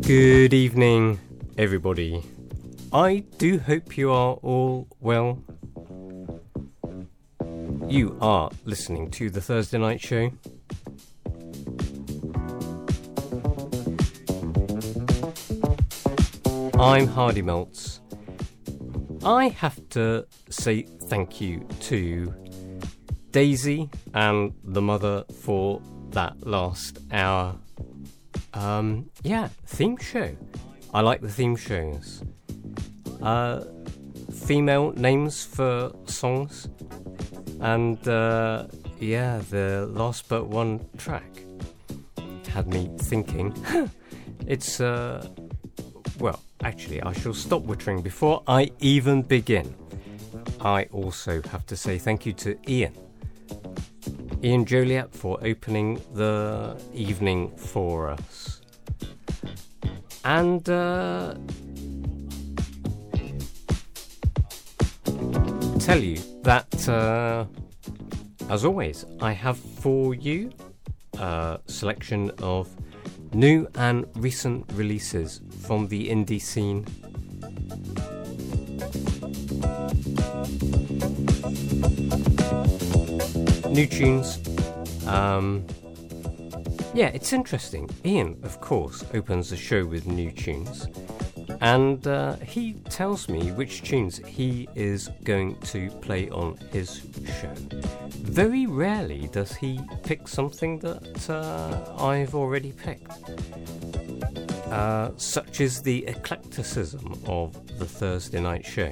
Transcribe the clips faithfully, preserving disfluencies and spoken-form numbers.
Good evening, everybody. I do hope you are all well. You are listening to the Thursday Night Show. I'm Hardy Meltz. I have to say thank you to Daisy and the mother for that last hour. Um, yeah, theme show. I like the theme shows. Uh, female names for songs. And, uh, yeah, the last but one track had me thinking. It's, uh, well, actually, I shall stop wittering before I even begin. I also have to say thank you to Ian. Ian Joliet for opening the evening for us. And uh, tell you that, uh, as always, I have for you a selection of new and recent releases from the indie scene. New tunes. Um, yeah, it's interesting. Ian, of course, opens the show with new tunes, and uh, he tells me which tunes he is going to play on his show. Very rarely does he pick something that uh, I've already picked. Uh, such is the eclecticism of the Thursday Night Show.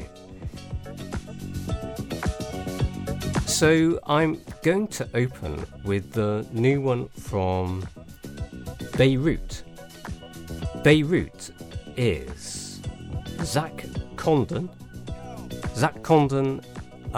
So I'm going to open with the new one from Beirut. Beirut is Zach Condon. Zach Condon